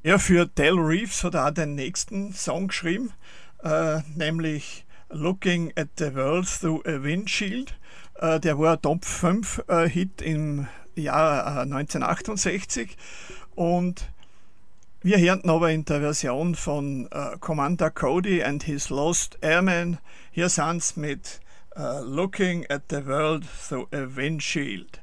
Ja, für Del Reeves hat er auch den nächsten Song geschrieben, nämlich Looking at the World Through a Windshield. Der war ein Top 5 Hit im Jahr 1968 und wir hören aber in der Version von Commander Cody and his Lost Airmen. Hier sind mit Looking at the World Through a Windshield.